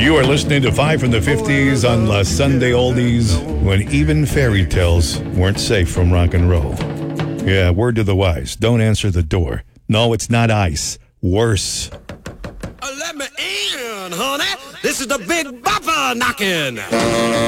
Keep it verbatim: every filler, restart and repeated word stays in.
You are listening to Five from the fifties on La Sunday Oldies, when even fairy tales weren't safe from rock and roll. Yeah, word to the wise. Don't answer the door. No, it's not ice. Worse. Let me in, honey. This is the Big Bopper knocking.